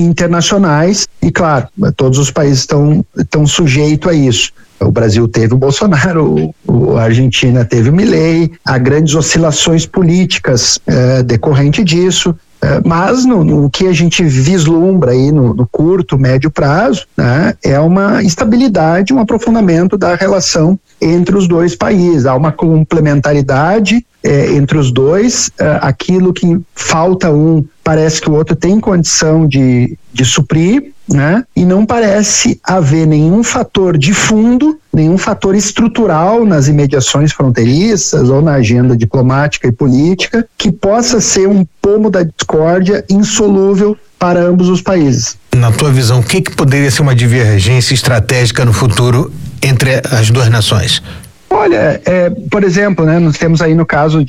internacionais e, claro, todos os países estão sujeitos a isso. O Brasil teve o Bolsonaro, a Argentina teve o Milei, há grandes oscilações políticas decorrente disso. Mas no que a gente vislumbra aí no curto, médio prazo, né, é uma estabilidade, um aprofundamento da relação entre os dois países. Há uma complementaridade entre os dois, aquilo que falta um, parece que o outro tem condição de suprir, né? E não parece haver nenhum fator de fundo, nenhum fator estrutural nas imediações fronteiriças ou na agenda diplomática e política que possa ser um pomo da discórdia insolúvel para ambos os países. Na tua visão, o que poderia ser uma divergência estratégica no futuro entre as duas nações? Olha, por exemplo, né, nós temos aí no caso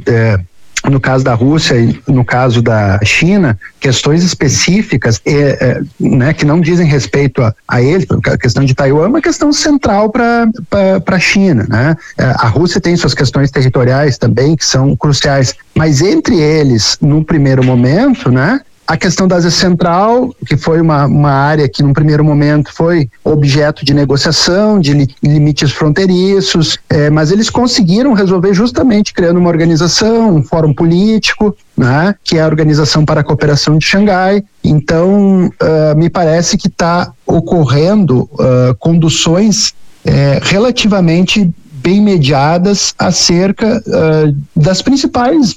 no caso da Rússia e no caso da China, questões específicas né, que não dizem respeito a eles. A questão de Taiwan é uma questão central para a China, né? A Rússia tem suas questões territoriais também que são cruciais, mas entre eles, no primeiro momento, né, a questão da Ásia Central, que foi uma área que, num primeiro momento, foi objeto de negociação, de limites fronteiriços, mas eles conseguiram resolver justamente criando uma organização, um fórum político, né, que é a Organização para a Cooperação de Xangai. Então, me parece que está ocorrendo conduções relativamente bem mediadas acerca dos principais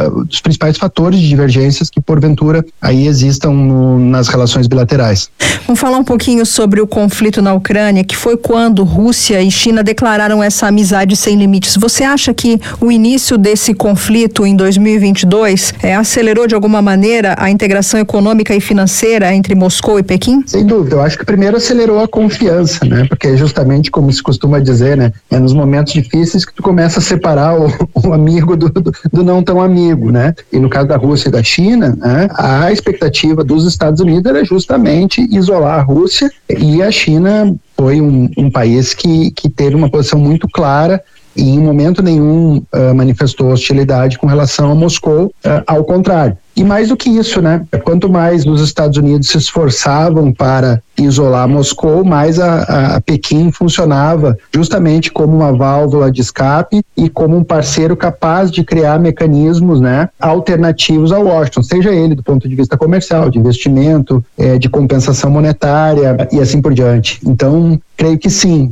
fatores de divergências que porventura aí existam nas relações bilaterais. Vamos falar um pouquinho sobre o conflito na Ucrânia, que foi quando Rússia e China declararam essa amizade sem limites. Você acha que o início desse conflito em 2022 acelerou de alguma maneira a integração econômica e financeira entre Moscou e Pequim? Sem dúvida, eu acho que primeiro acelerou a confiança, né? Porque justamente como se costuma dizer, né? É nos momentos difíceis que tu começa a separar o amigo do não tão amigo, né? E no caso da Rússia e da China, né, a expectativa dos Estados Unidos era justamente isolar a Rússia, e a China foi um país que teve uma posição muito clara e em momento nenhum manifestou hostilidade com relação a Moscou, ao contrário. E mais do que isso, né? Quanto mais os Estados Unidos se esforçavam para isolar Moscou, mais a Pequim funcionava justamente como uma válvula de escape e como um parceiro capaz de criar mecanismos, né, alternativos ao Washington, seja ele do ponto de vista comercial, de investimento, de compensação monetária e assim por diante. Então, creio que sim,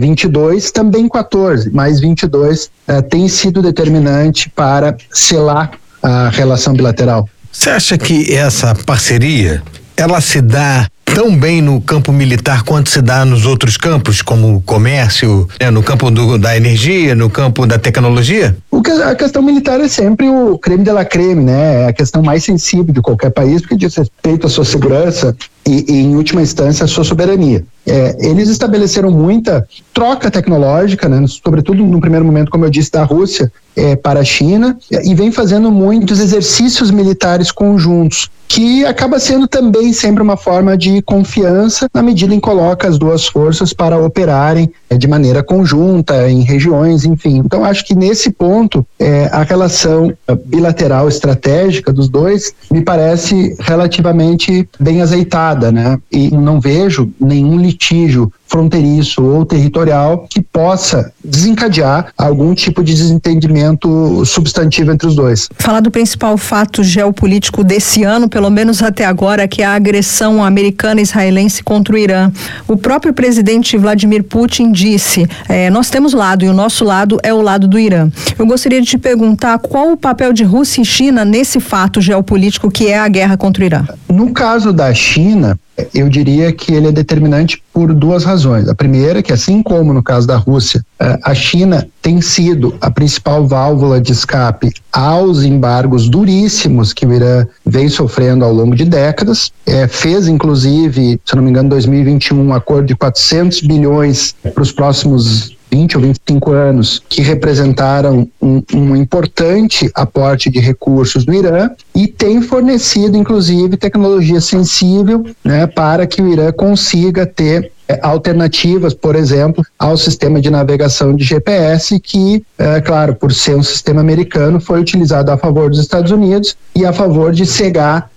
22, também 14, mas 22 tem sido determinante para selar a relação bilateral. Você acha que essa parceria, ela se dá tão bem no campo militar quanto se dá nos outros campos, como o comércio, no campo da energia, no campo da tecnologia? A questão militar é sempre o creme de la creme, né? É a questão mais sensível de qualquer país, porque diz respeito à sua segurança e em última instância, a sua soberania. Eles estabeleceram muita troca tecnológica, né? Sobretudo no primeiro momento, como eu disse, da Rússia para a China, e vem fazendo muitos exercícios militares conjuntos, que acaba sendo também sempre uma forma de confiança na medida em que coloca as duas forças para operarem de maneira conjunta, em regiões, enfim. Então, acho que nesse ponto, a relação bilateral estratégica dos dois me parece relativamente bem azeitada, né? E não vejo nenhum litígio fronteiriço ou territorial que possa desencadear algum tipo de desentendimento substantivo entre os dois. Falar do principal fato geopolítico desse ano, pelo menos até agora, que é a agressão americana e israelense contra o Irã. O próprio presidente Vladimir Putin disse, nós temos lado e o nosso lado é o lado do Irã. Eu gostaria de te perguntar qual o papel de Rússia e China nesse fato geopolítico que é a guerra contra o Irã. No caso da China, eu diria que ele é determinante por duas razões. A primeira é que, assim como no caso da Rússia, a China tem sido a principal válvula de escape aos embargos duríssimos que o Irã vem sofrendo ao longo de décadas. Fez, inclusive, se não me engano, em 2021, um acordo de 400 bilhões para os próximos 20 ou 25 anos, que representaram um importante aporte de recursos no Irã, e tem fornecido, inclusive, tecnologia sensível, né, para que o Irã consiga ter alternativas, por exemplo, ao sistema de navegação de GPS, que, claro, por ser um sistema americano, foi utilizado a favor dos Estados Unidos e a favor de cegar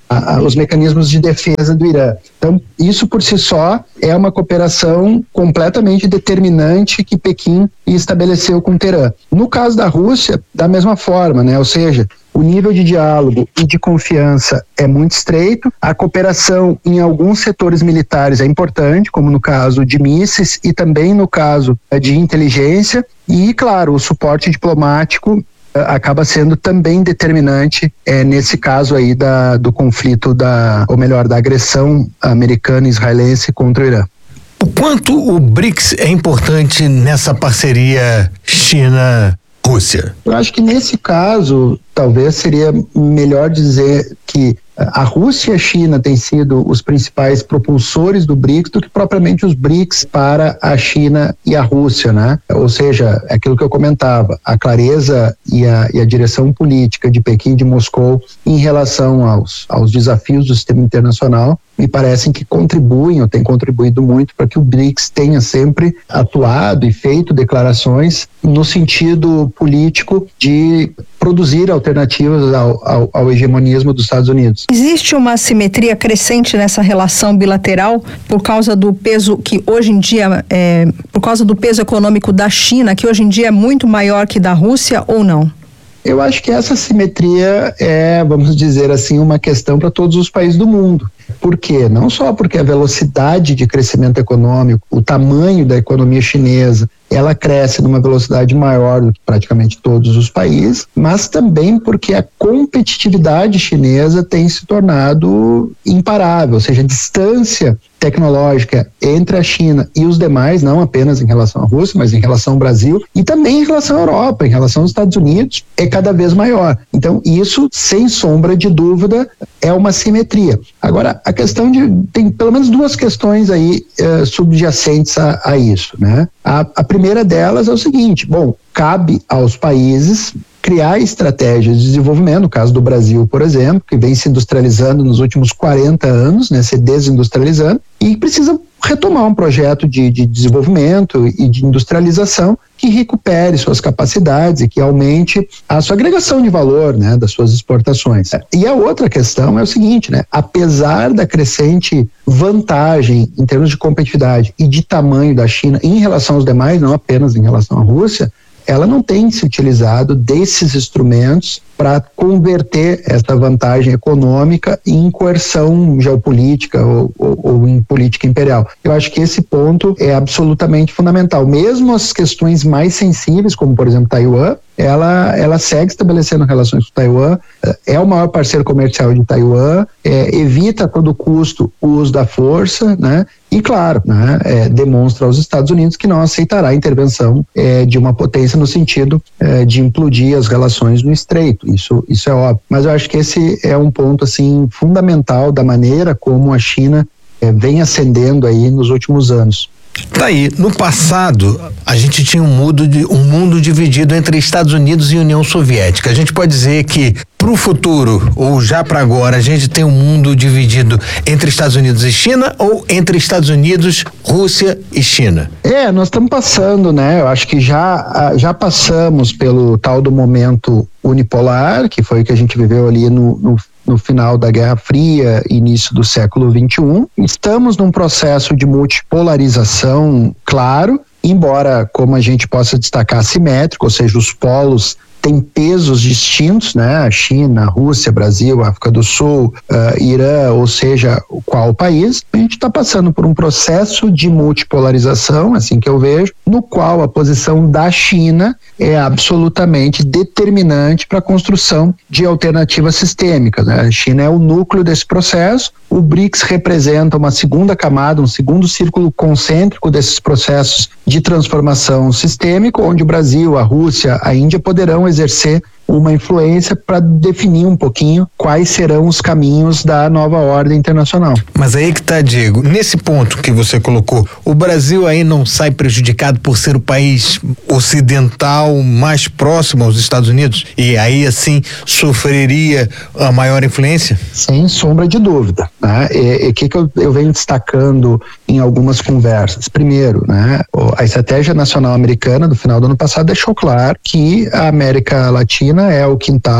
os mecanismos de defesa do Irã. Então, isso por si só é uma cooperação completamente determinante que Pequim estabeleceu com Teherã. No caso da Rússia, da mesma forma, né? Ou seja, o nível de diálogo e de confiança é muito estreito, a cooperação em alguns setores militares é importante, como no caso de mísseis e também no caso de inteligência, e, claro, o suporte diplomático acaba sendo também determinante nesse caso aí do conflito da agressão americana e israelense contra o Irã. O quanto o BRICS é importante nessa parceria China-Rússia? Eu acho que nesse caso, talvez seria melhor dizer que a Rússia e a China têm sido os principais propulsores do BRICS do que propriamente os BRICS para a China e a Rússia, né? Ou seja, é aquilo que eu comentava, a clareza e a direção política de Pequim e de Moscou em relação aos desafios do sistema internacional me parecem que contribuem, ou têm contribuído muito para que o BRICS tenha sempre atuado e feito declarações no sentido político de produzir alternativas ao hegemonismo dos Estados Unidos. Existe uma assimetria crescente nessa relação bilateral por causa do peso que hoje em dia, por causa do peso econômico da China, que hoje em dia é muito maior que da Rússia, ou não? Eu acho que essa assimetria é, vamos dizer assim, uma questão para todos os países do mundo. Por quê? Não só porque a velocidade de crescimento econômico, o tamanho da economia chinesa, ela cresce numa velocidade maior do que praticamente todos os países, mas também porque a competitividade chinesa tem se tornado imparável, ou seja, a distância tecnológica entre a China e os demais, não apenas em relação à Rússia, mas em relação ao Brasil e também em relação à Europa, em relação aos Estados Unidos, é cada vez maior. Então, isso, sem sombra de dúvida, é uma simetria. Agora, a questão tem pelo menos duas questões aí subjacentes a isso, né? A primeira delas é o seguinte, bom, cabe aos países criar estratégias de desenvolvimento, no caso do Brasil, por exemplo, que vem se industrializando nos últimos 40 anos, né, se desindustrializando, e precisa retomar um projeto de desenvolvimento e de industrialização que recupere suas capacidades e que aumente a sua agregação de valor, né, das suas exportações. E a outra questão é o seguinte, né, apesar da crescente vantagem em termos de competitividade e de tamanho da China em relação aos demais, não apenas em relação à Rússia, ela não tem se utilizado desses instrumentos para converter essa vantagem econômica em coerção geopolítica ou em política imperial. Eu acho que esse ponto é absolutamente fundamental. Mesmo as questões mais sensíveis, como por exemplo Taiwan, ela segue estabelecendo relações com Taiwan, é o maior parceiro comercial de Taiwan, evita a todo custo o uso da força, né? E claro, né, demonstra aos Estados Unidos que não aceitará a intervenção de uma potência no sentido de implodir as relações no Estreito. Isso é óbvio. Mas eu acho que esse é um ponto assim fundamental da maneira como a China vem ascendendo aí nos últimos anos. Tá aí, no passado a gente tinha um mundo dividido entre Estados Unidos e União Soviética. A gente pode dizer que para o futuro ou já para agora a gente tem um mundo dividido entre Estados Unidos e China ou entre Estados Unidos, Rússia e China? Nós estamos passando, né? Eu acho que já passamos pelo tal do momento unipolar, que foi o que a gente viveu ali no final da Guerra Fria, início do século XXI. Estamos num processo de multipolarização, claro, embora, como a gente possa destacar, assimétrico, ou seja, os polos têm pesos distintos, né? A China, a Rússia, Brasil, África do Sul, Irã, ou seja, qual país. A gente está passando por um processo de multipolarização, assim que eu vejo, no qual a posição da China é absolutamente determinante para a construção de alternativas sistêmicas, né? A China é o núcleo desse processo, o BRICS representa uma segunda camada, um segundo círculo concêntrico desses processos de transformação sistêmica, onde o Brasil, a Rússia, a Índia poderão exercer uma influência para definir um pouquinho quais serão os caminhos da nova ordem internacional. Mas aí que tá, Diego, nesse ponto que você colocou, o Brasil aí não sai prejudicado por ser o país ocidental mais próximo aos Estados Unidos e aí assim sofreria a maior influência? Sem sombra de dúvida, né? E que eu venho destacando em algumas conversas. Primeiro, né, a estratégia nacional americana do final do ano passado deixou claro que a América Latina é o quintal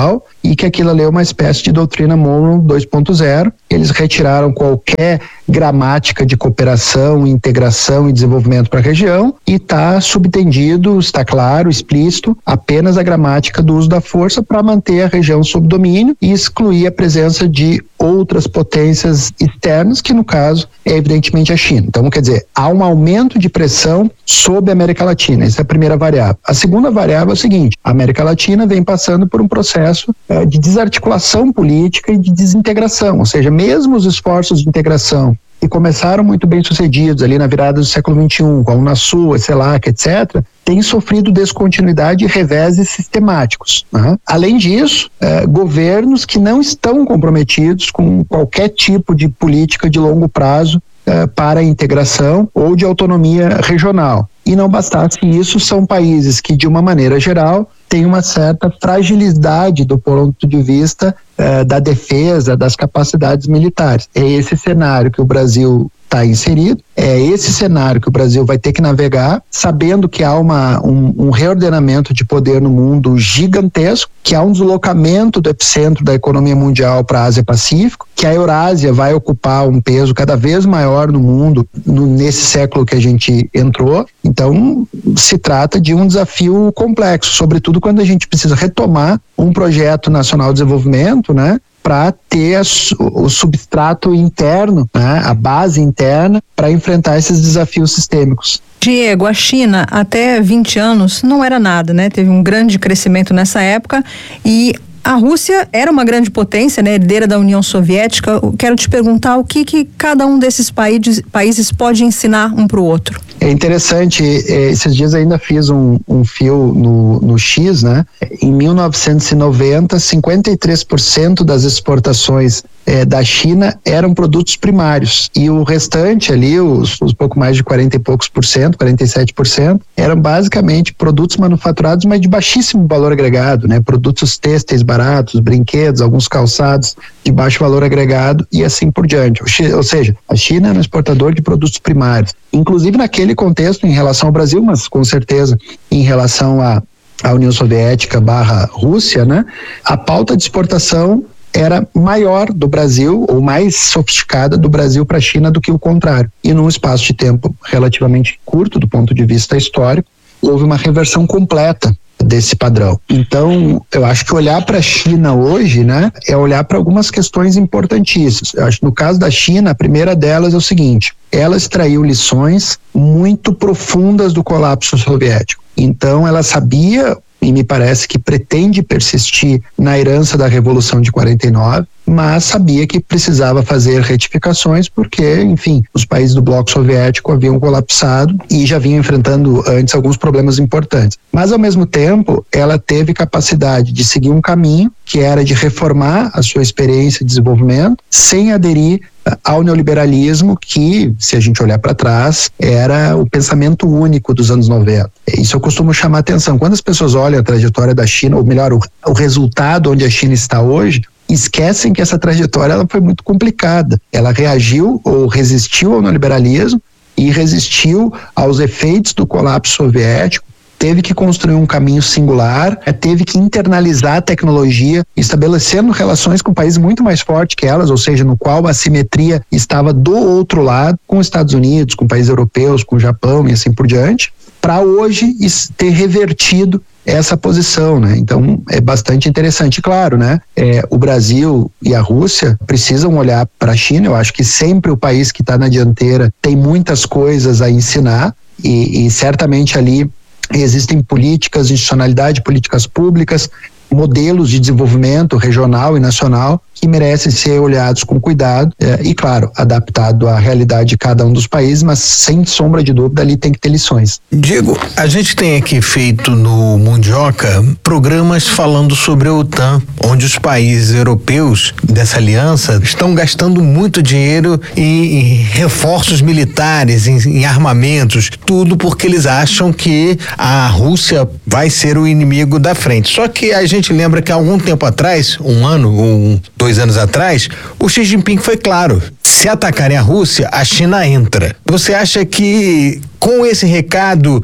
e que aquilo ali é uma espécie de doutrina Monroe 2.0. Eles retiraram qualquer gramática de cooperação, integração e desenvolvimento para a região e está subtendido, está claro, explícito, apenas a gramática do uso da força para manter a região sob domínio e excluir a presença de outras potências externas, que no caso é evidentemente a China. Então, quer dizer, há um aumento de pressão sobre a América Latina. Essa é a primeira variável. A segunda variável é o seguinte: a América Latina vem passando por um processo de desarticulação política e de desintegração, ou seja, mesmo os esforços de integração que começaram muito bem sucedidos ali na virada do século XXI, com a Unasul, a CELAC, etc., têm sofrido descontinuidade e reveses sistemáticos. Né? Além disso, governos que não estão comprometidos com qualquer tipo de política de longo prazo para a integração ou de autonomia regional. E não bastasse isso, são países que, de uma maneira geral, têm uma certa fragilidade do ponto de vista da defesa, das capacidades militares. É esse cenário que o Brasil está inserido, é esse cenário que o Brasil vai ter que navegar, sabendo que há um reordenamento de poder no mundo gigantesco, que há um deslocamento do epicentro da economia mundial para a Ásia-Pacífico, que a Eurásia vai ocupar um peso cada vez maior no mundo nesse século que a gente entrou. Então, se trata de um desafio complexo, sobretudo quando a gente precisa retomar um projeto nacional de desenvolvimento, né, para ter o substrato interno, né, a base interna, para enfrentar esses desafios sistêmicos. Diego, a China até 20 anos não era nada, né? Teve um grande crescimento nessa época e a Rússia era uma grande potência, né, herdeira da União Soviética. Eu quero te perguntar o que cada um desses países pode ensinar um para o outro. É interessante, esses dias ainda fiz um fio no X, né? Em 1990, 53% das exportações da China eram produtos primários e o restante ali, os pouco mais de 40 e poucos por cento, 47%, eram basicamente produtos manufaturados, mas de baixíssimo valor agregado, né? Produtos têxteis baratos, brinquedos, alguns calçados de baixo valor agregado e assim por diante. Ou seja, a China é um exportador de produtos primários, inclusive naquele contexto em relação ao Brasil, mas com certeza em relação à União Soviética / Rússia, né? A pauta de exportação era maior do Brasil, ou mais sofisticada do Brasil para a China do que o contrário. E num espaço de tempo relativamente curto, do ponto de vista histórico, houve uma reversão completa desse padrão. Então, eu acho que olhar para a China hoje, né, é olhar para algumas questões importantíssimas. Eu acho que no caso da China, a primeira delas é o seguinte: ela extraiu lições muito profundas do colapso soviético. Então, ela sabia, e me parece que pretende persistir na herança da Revolução de 49, mas sabia que precisava fazer retificações porque, enfim, os países do bloco soviético haviam colapsado e já vinham enfrentando antes alguns problemas importantes. Mas, ao mesmo tempo, ela teve capacidade de seguir um caminho que era de reformar a sua experiência de desenvolvimento sem aderir ao neoliberalismo que, se a gente olhar para trás, era o pensamento único dos anos 90. Isso eu costumo chamar a atenção. Quando as pessoas olham a trajetória da China, ou melhor, o resultado onde a China está hoje, esquecem que essa trajetória ela foi muito complicada. Ela reagiu ou resistiu ao neoliberalismo e resistiu aos efeitos do colapso soviético, teve que construir um caminho singular, teve que internalizar a tecnologia, estabelecendo relações com países muito mais fortes que elas, ou seja, no qual a assimetria estava do outro lado, com os Estados Unidos, com países europeus, com o Japão e assim por diante, para hoje ter revertido essa posição, né? Então é bastante interessante. Claro, né? O Brasil e a Rússia precisam olhar para a China. Eu acho que sempre o país que está na dianteira tem muitas coisas a ensinar e certamente ali existem políticas de institucionalidade, políticas públicas, modelos de desenvolvimento regional e nacional que merecem ser olhados com cuidado e, claro, adaptado à realidade de cada um dos países, mas sem sombra de dúvida ali tem que ter lições. Diego, a gente tem aqui feito no Mundioca programas falando sobre a OTAN, onde os países europeus dessa aliança estão gastando muito dinheiro em reforços militares, em armamentos, tudo porque eles acham que a Rússia vai ser o inimigo da frente. Só que a gente lembra que há algum tempo atrás, 1 ano ou 2 anos atrás, o Xi Jinping foi claro: se atacarem a Rússia, a China entra. Você acha que com esse recado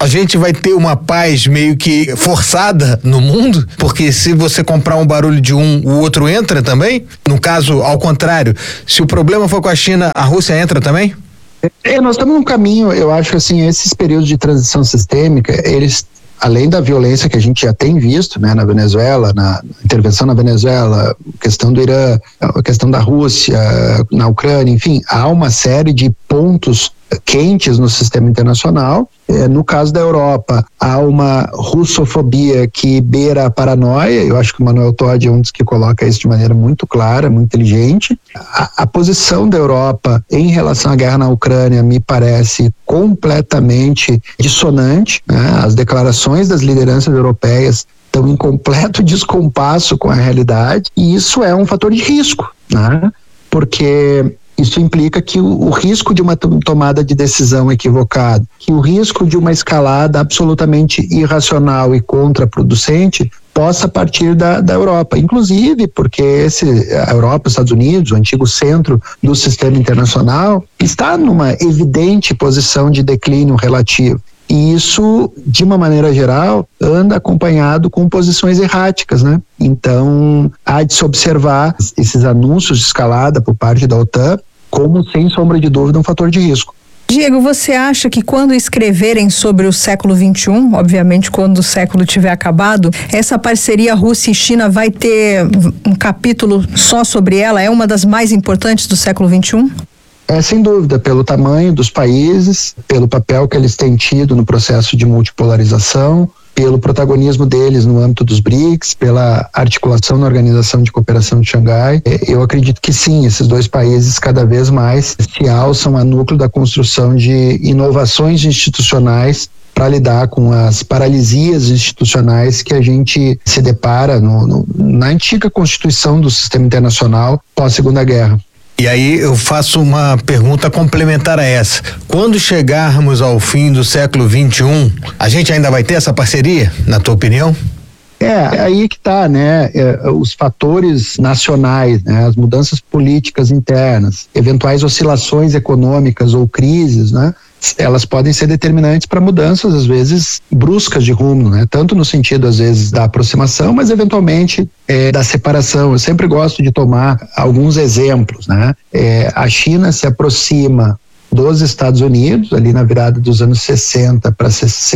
a gente vai ter uma paz meio que forçada no mundo? Porque se você comprar um barulho de um, o outro entra também? No caso, ao contrário, se o problema for com a China, a Rússia entra também? Nós estamos num caminho, eu acho que assim, esses períodos de transição sistêmica, eles, além da violência que a gente já tem visto, né, na Venezuela, na intervenção na Venezuela, questão do Irã, a questão da Rússia, na Ucrânia, enfim, há uma série de pontos quentes no sistema internacional. No caso da Europa, há uma russofobia que beira a paranoia. Eu acho que o Manuel Todi é um dos que coloca isso de maneira muito clara, muito inteligente. A posição da Europa em relação à guerra na Ucrânia me parece completamente dissonante, né? As declarações das lideranças europeias estão em completo descompasso com a realidade, e isso é um fator de risco, né? Porque isso implica que o risco de uma tomada de decisão equivocada, que o risco de uma escalada absolutamente irracional e contraproducente possa partir da Europa, inclusive porque a Europa, os Estados Unidos, o antigo centro do sistema internacional, está numa evidente posição de declínio relativo. E isso, de uma maneira geral, anda acompanhado com posições erráticas, né? Então, há de se observar esses anúncios de escalada por parte da OTAN como, sem sombra de dúvida, um fator de risco. Diego, você acha que quando escreverem sobre o século XXI, obviamente quando o século tiver acabado, essa parceria Rússia e China vai ter um capítulo só sobre ela? É uma das mais importantes do século XXI? Sem dúvida, pelo tamanho dos países, pelo papel que eles têm tido no processo de multipolarização, pelo protagonismo deles no âmbito dos BRICS, pela articulação na Organização de Cooperação de Xangai. Eu acredito que sim, esses dois países cada vez mais se alçam a núcleo da construção de inovações institucionais para lidar com as paralisias institucionais que a gente se depara na antiga Constituição do sistema internacional pós-Segunda Guerra. E aí eu faço uma pergunta complementar a essa. Quando chegarmos ao fim do século XXI, a gente ainda vai ter essa parceria, na tua opinião? Aí que tá, né? Os fatores nacionais, né? As mudanças políticas internas, eventuais oscilações econômicas ou crises, né? Elas podem ser determinantes para mudanças, às vezes, bruscas de rumo, né? Tanto no sentido, às vezes, da aproximação, mas eventualmente da separação. Eu sempre gosto de tomar alguns exemplos, né? A China se aproxima dos Estados Unidos, ali na virada dos anos 60 para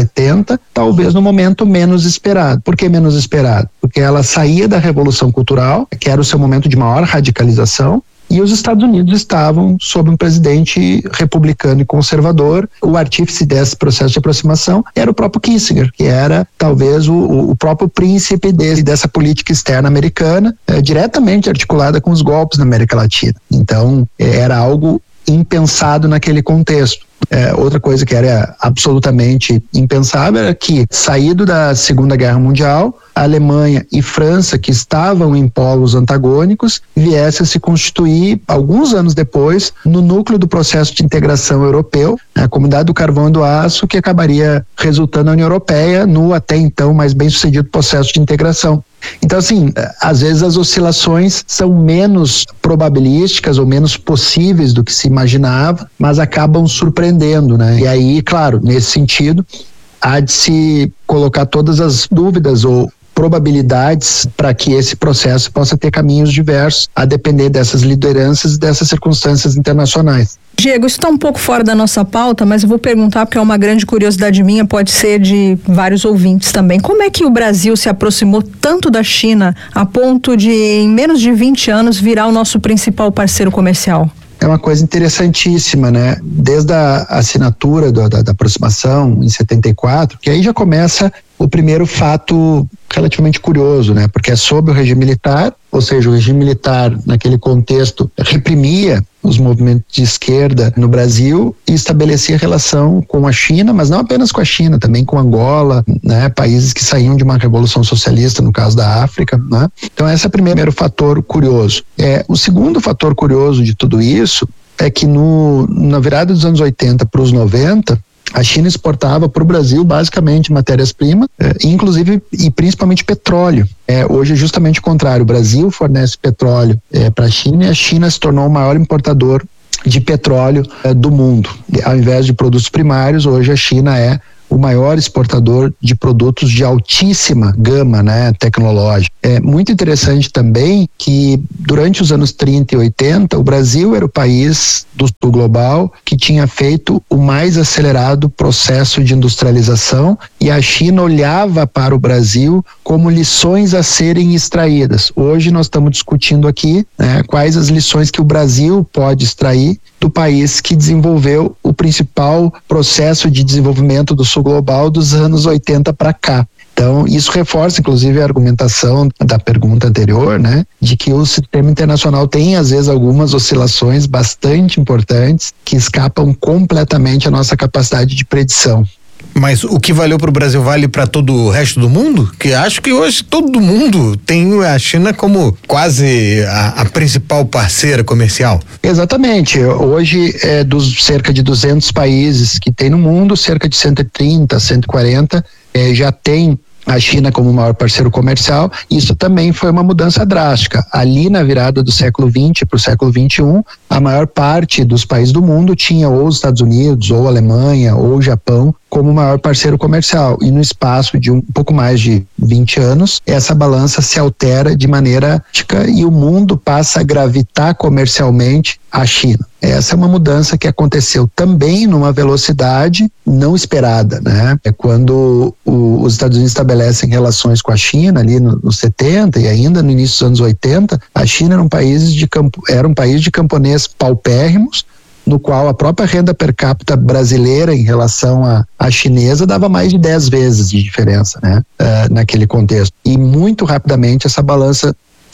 70, talvez no momento menos esperado. Por que menos esperado? Porque ela saía da Revolução Cultural, que era o seu momento de maior radicalização, e os Estados Unidos estavam sob um presidente republicano e conservador. O artífice desse processo de aproximação era o próprio Kissinger, que era talvez o próprio príncipe dessa política externa americana, diretamente articulada com os golpes na América Latina. Então, era algo impensado naquele contexto. Outra coisa que era absolutamente impensável era que, saído da Segunda Guerra Mundial, a Alemanha e França, que estavam em polos antagônicos, viessem a se constituir, alguns anos depois, no núcleo do processo de integração europeu, a Comunidade do Carvão e do Aço, que acabaria resultando na União Europeia no até então mais bem-sucedido processo de integração. Então, assim, às vezes as oscilações são menos probabilísticas ou menos possíveis do que se imaginava, mas acabam surpreendendo, né? E aí, claro, nesse sentido, há de se colocar todas as dúvidas ou probabilidades para que esse processo possa ter caminhos diversos, a depender dessas lideranças e dessas circunstâncias internacionais. Diego, isso está um pouco fora da nossa pauta, mas eu vou perguntar porque é uma grande curiosidade minha, pode ser de vários ouvintes também. Como é que o Brasil se aproximou tanto da China a ponto de, em menos de 20 anos, virar o nosso principal parceiro comercial? É uma coisa interessantíssima, né? Desde a assinatura da aproximação em 74, que aí já começa o primeiro fato relativamente curioso, né? Porque é sob o regime militar, ou seja, o regime militar naquele contexto reprimia os movimentos de esquerda no Brasil e estabelecia relação com a China, mas não apenas com a China, também com Angola, né? Países que saíam de uma revolução socialista, no caso da África, né? Então esse é o primeiro fator curioso. O segundo fator curioso de tudo isso é que na virada dos anos 80 para os 90, a China exportava para o Brasil basicamente matérias-primas, inclusive e principalmente petróleo. Hoje é justamente o contrário, o Brasil fornece petróleo para a China e a China se tornou o maior importador de petróleo do mundo. Ao invés de produtos primários, hoje a China é o maior exportador de produtos de altíssima gama, né, tecnológica. É muito interessante também que durante os anos 30 e 80, o Brasil era o país do sul global que tinha feito o mais acelerado processo de industrialização, e a China olhava para o Brasil como lições a serem extraídas. Hoje nós estamos discutindo aqui, né, quais as lições que o Brasil pode extrair do país que desenvolveu o principal processo de desenvolvimento do sul global dos anos 80 para cá. Então, isso reforça, inclusive, a argumentação da pergunta anterior, né, de que o sistema internacional tem, às vezes, algumas oscilações bastante importantes que escapam completamente à nossa capacidade de predição. Mas o que valeu para o Brasil vale para todo o resto do mundo? Que acho que hoje todo mundo tem a China como quase a principal parceira comercial. Exatamente. Hoje, dos cerca de 200 países que tem no mundo, cerca de 130, 140 já tem a China como o maior parceiro comercial. Isso também foi uma mudança drástica. Ali na virada do século XX para o século XXI, a maior parte dos países do mundo tinha ou os Estados Unidos, ou a Alemanha, ou o Japão como o maior parceiro comercial. E no espaço de um pouco mais de 20 anos, essa balança se altera de maneira drástica e o mundo passa a gravitar comercialmente à China. Essa é uma mudança que aconteceu também numa velocidade não esperada, né? É quando os Estados Unidos estabelecem relações com a China ali nos 70 e ainda no início dos anos 80, a China era um país de camponês paupérrimos, no qual a própria renda per capita brasileira em relação à chinesa dava mais de 10 vezes de diferença, né? Naquele contexto. E muito rapidamente essa balança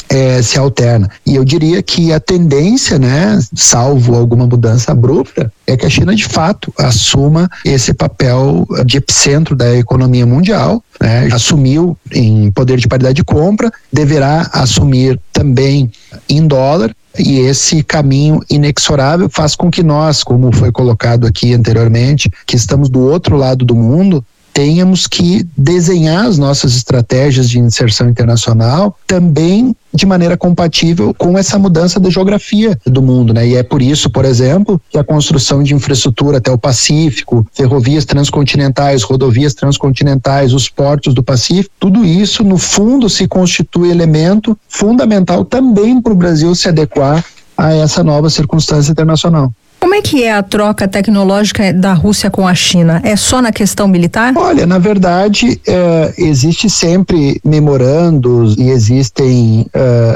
se alterna. E eu diria que a tendência, né, salvo alguma mudança abrupta, é que a China de fato assuma esse papel de epicentro da economia mundial, né? Assumiu em poder de paridade de compra, deverá assumir também em dólar, e esse caminho inexorável faz com que nós, como foi colocado aqui anteriormente, que estamos do outro lado do mundo, tenhamos que desenhar as nossas estratégias de inserção internacional também de maneira compatível com essa mudança da geografia do mundo, né? E é por isso, por exemplo, que a construção de infraestrutura até o Pacífico, ferrovias transcontinentais, rodovias transcontinentais, os portos do Pacífico, tudo isso, no fundo, se constitui elemento fundamental também para o Brasil se adequar a essa nova circunstância internacional. Como é que é a troca tecnológica da Rússia com a China? É só na questão militar? Olha, na verdade, existe sempre memorandos e existem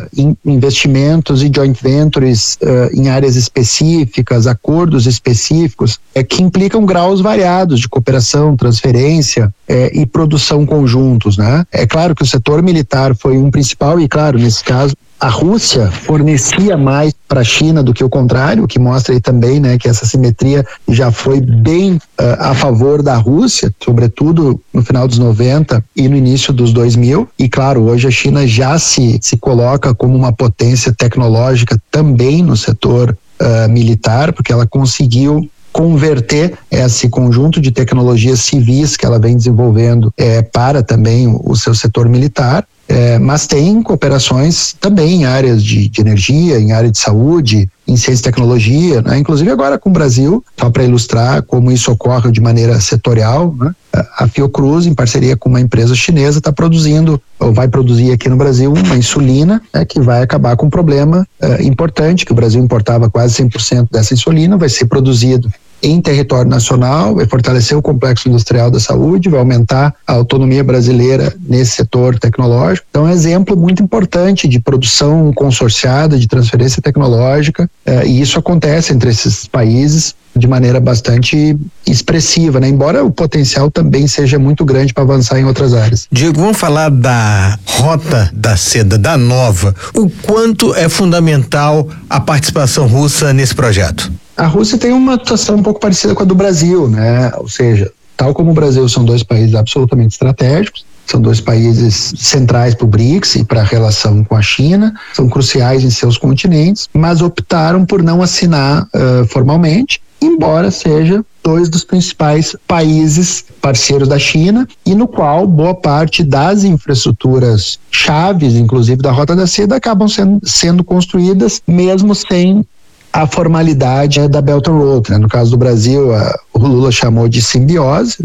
investimentos e joint ventures em áreas específicas, acordos específicos, que implicam graus variados de cooperação, transferência e produção conjuntos, né? É claro que o setor militar foi um principal e, claro, nesse caso, a Rússia fornecia mais para a China do que o contrário, o que mostra aí também, né, que essa simetria já foi bem a favor da Rússia, sobretudo no final dos 90 e no início dos 2000. E claro, hoje a China já se coloca como uma potência tecnológica também no setor militar, porque ela conseguiu converter esse conjunto de tecnologias civis que ela vem desenvolvendo para também o seu setor militar. Mas tem cooperações também em áreas de energia, em área de saúde, em ciência e tecnologia, né? Inclusive agora com o Brasil, só para ilustrar como isso ocorre de maneira setorial, né? A Fiocruz, em parceria com uma empresa chinesa, está produzindo, ou vai produzir aqui no Brasil, uma insulina, que vai acabar com um problema importante, que o Brasil importava quase 100% dessa insulina, vai ser produzido em território nacional, vai fortalecer o complexo industrial da saúde, vai aumentar a autonomia brasileira nesse setor tecnológico. Então é um exemplo muito importante de produção consorciada, de transferência tecnológica, e isso acontece entre esses países de maneira bastante expressiva, né? Embora o potencial também seja muito grande para avançar em outras áreas. Diego, vamos falar da Rota da Seda, da Nova. O quanto é fundamental a participação russa nesse projeto? A Rússia tem uma situação um pouco parecida com a do Brasil, né? Ou seja, tal como o Brasil, são dois países absolutamente estratégicos, são dois países centrais para o BRICS e para a relação com a China, são cruciais em seus continentes, mas optaram por não assinar formalmente, embora seja dois dos principais países parceiros da China e no qual boa parte das infraestruturas chaves, inclusive da Rota da Seda, acabam sendo construídas mesmo sem a formalidade da Belt and Road, né? No caso do Brasil, o Lula chamou de simbiose, né?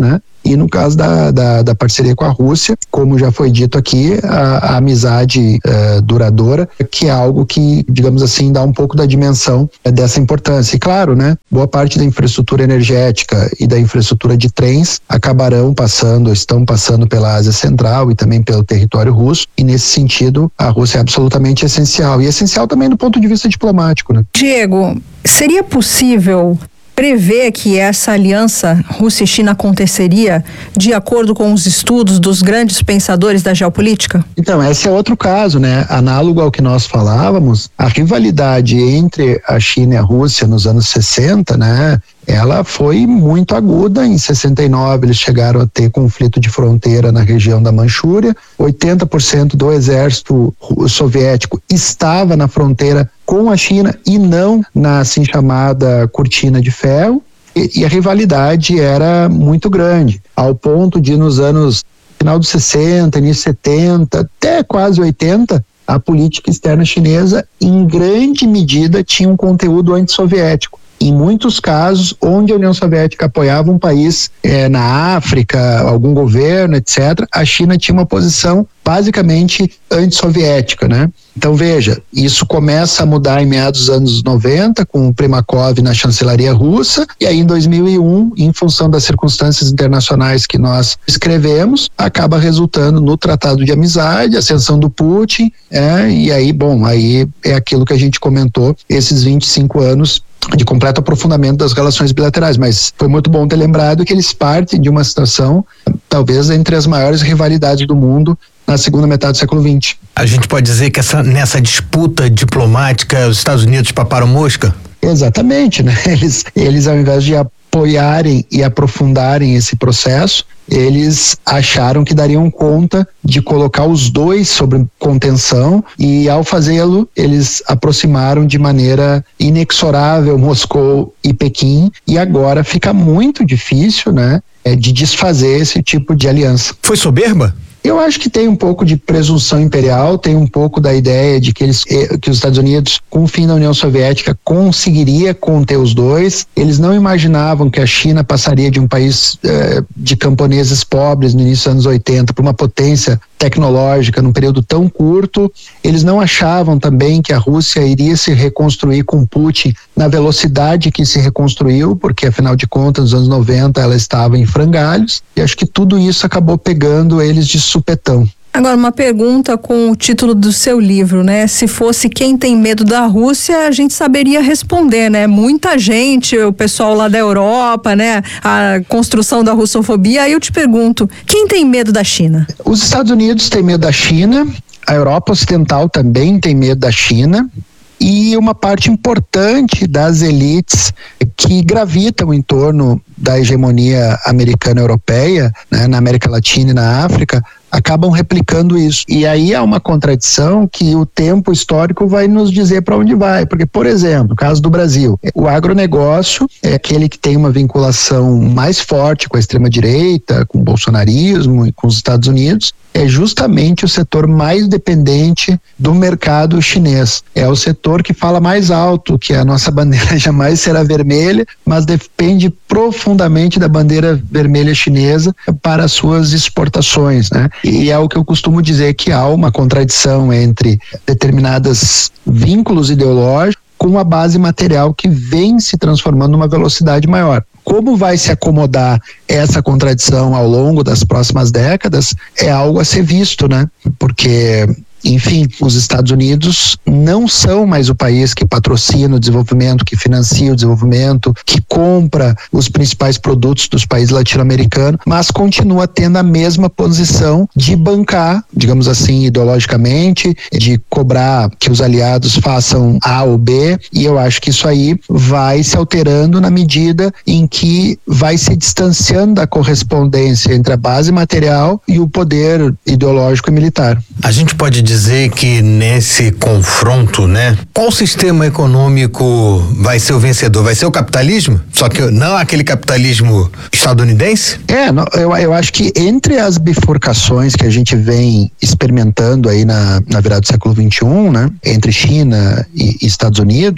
E no caso da parceria com a Rússia, como já foi dito aqui, a amizade duradoura, que é algo que, digamos assim, dá um pouco da dimensão dessa importância. E claro, né, boa parte da infraestrutura energética e da infraestrutura de trens estão passando pela Ásia Central e também pelo território russo, e nesse sentido a Rússia é absolutamente essencial, e essencial também do ponto de vista diplomático, né? Diego, seria possível prever que essa aliança Rússia e China aconteceria de acordo com os estudos dos grandes pensadores da geopolítica? Então, esse é outro caso, né? Análogo ao que nós falávamos, a rivalidade entre a China e a Rússia nos anos 60, né? Ela foi muito aguda. Em 69 eles chegaram a ter conflito de fronteira na região da Manchúria. 80% do exército soviético estava na fronteira com a China e não na assim chamada cortina de ferro. E a rivalidade era muito grande, ao ponto de nos anos final dos 60, início 70, até quase 80, a política externa chinesa em grande medida tinha um conteúdo antissoviético. Em muitos casos, onde a União Soviética apoiava um país na África, algum governo, etc., a China tinha uma posição basicamente antissoviética, né? Então veja, isso começa a mudar em meados dos anos 90, com o Primakov na chancelaria russa, e aí em 2001, em função das circunstâncias internacionais que nós escrevemos, acaba resultando no Tratado de Amizade, a ascensão do Putin, e aí, bom, aí é aquilo que a gente comentou, esses 25 anos de completo aprofundamento das relações bilaterais, mas foi muito bom ter lembrado que eles partem de uma situação, talvez entre as maiores rivalidades do mundo na segunda metade do século XX. A gente pode dizer que nessa disputa diplomática os Estados Unidos paparam mosca? Exatamente, né? Eles ao invés de apoiarem e aprofundarem esse processo, eles acharam que dariam conta de colocar os dois sob contenção, e ao fazê-lo eles aproximaram de maneira inexorável Moscou e Pequim, e agora fica muito difícil, né, de desfazer esse tipo de aliança. Foi soberba? Eu acho que tem um pouco de presunção imperial, tem um pouco da ideia de que os Estados Unidos, com o fim da União Soviética, conseguiria conter os dois. Eles não imaginavam que a China passaria de um país de camponeses pobres no início dos anos 80 para uma potência tecnológica num período tão curto. Eles não achavam também que a Rússia iria se reconstruir com Putin na velocidade que se reconstruiu, porque afinal de contas, nos anos 90 ela estava em frangalhos, e acho que tudo isso acabou pegando eles de supetão. Agora, uma pergunta com o título do seu livro, né? Se fosse Quem Tem Medo da Rússia, a gente saberia responder, né? Muita gente, o pessoal lá da Europa, né? A construção da russofobia. Aí eu te pergunto, quem tem medo da China? Os Estados Unidos têm medo da China, a Europa Ocidental também tem medo da China, e uma parte importante das elites que gravitam em torno da hegemonia americana-europeia, né, na América Latina e na África, acabam replicando isso. E aí há uma contradição que o tempo histórico vai nos dizer para onde vai. Porque, por exemplo, no caso do Brasil, o agronegócio é aquele que tem uma vinculação mais forte com a extrema-direita, com o bolsonarismo e com os Estados Unidos, é justamente o setor mais dependente do mercado chinês. É o setor que fala mais alto que a nossa bandeira jamais será vermelha, mas depende profundamente da bandeira vermelha chinesa para as suas exportações, né? E é o que eu costumo dizer, que há uma contradição entre determinados vínculos ideológicos com a base material que vem se transformando numa velocidade maior. Como vai se acomodar essa contradição ao longo das próximas décadas é algo a ser visto, né? Porque, enfim, os Estados Unidos não são mais o país que patrocina o desenvolvimento, que financia o desenvolvimento, que compra os principais produtos dos países latino-americanos, mas continua tendo a mesma posição de bancar, digamos assim, ideologicamente, de cobrar que os aliados façam A ou B, e eu acho que isso aí vai se alterando na medida em que vai se distanciando da correspondência entre a base material e o poder ideológico e militar. A gente pode dizer que nesse confronto, né, qual sistema econômico vai ser o vencedor? Vai ser o capitalismo? Só que não aquele capitalismo estadunidense? Eu acho que entre as bifurcações que a gente vem experimentando aí na virada do século XXI, né, entre China e Estados Unidos,